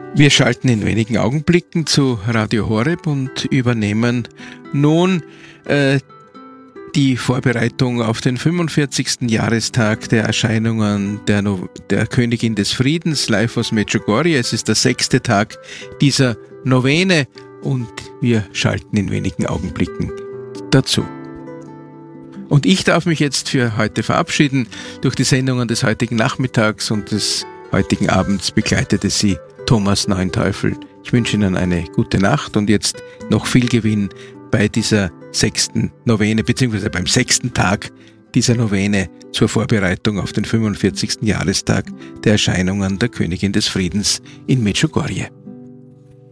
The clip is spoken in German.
Wir schalten in wenigen Augenblicken zu Radio Horeb und übernehmen nun die Vorbereitung auf den 45. Jahrestag der Erscheinungen der Königin des Friedens, live aus Medjugorje. Es ist der 6. Tag dieser Novene und wir schalten in wenigen Augenblicken dazu. Und ich darf mich jetzt für heute verabschieden. Durch die Sendungen des heutigen Nachmittags und des heutigen Abends begleitete Sie Thomas Neunteufel. Ich wünsche Ihnen eine gute Nacht und jetzt noch viel Gewinn bei dieser 6. Novene, beziehungsweise beim 6. Tag dieser Novene zur Vorbereitung auf den 45. Jahrestag der Erscheinungen der Königin des Friedens in Medjugorje.